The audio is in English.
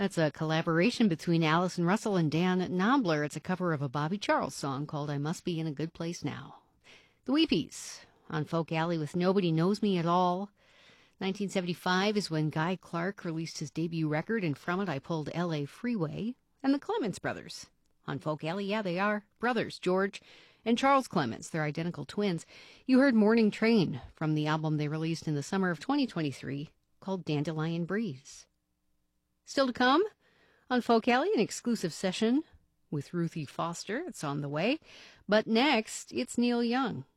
That's a collaboration between Allison Russell and Dan Knobler. It's a cover of a Bobby Charles song called I Must Be in a Good Place Now. The Weepies on Folk Alley with Nobody Knows Me at All. 1975 is when Guy Clark released his debut record, and from it I pulled L.A. Freeway. And the Clements Brothers on Folk Alley. Yeah, they are brothers, George and Charles Clements. They're identical twins. You heard Morning Train from the album they released in the summer of 2023 called Dandelion Breeze. Still to come on Folk Alley, an exclusive session with Ruthie Foster. It's on the way. But next, it's Neil Young.